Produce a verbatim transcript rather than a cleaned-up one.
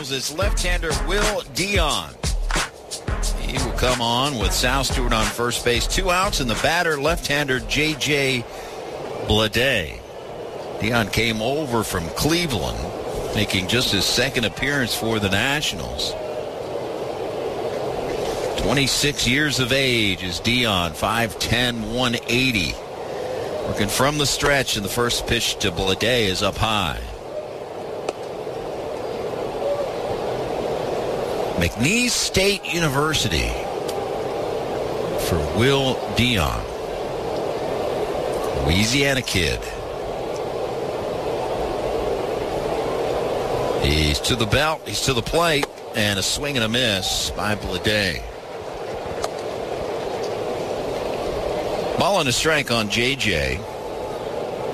It's left-hander Will Dion. He will come on with Sal Stewart on first base. Two outs, and the batter, left-hander J J Bleday. Dion came over from Cleveland, making just his second appearance for the Nationals. twenty-six years of age is Dion, five ten, one eighty. Working from the stretch, and the first pitch to Bleday is up high. McNeese State University for Will Dion. Louisiana kid. He's to the belt, he's to the plate, and a swing and a miss by Bleday. Ball and a strike on J J.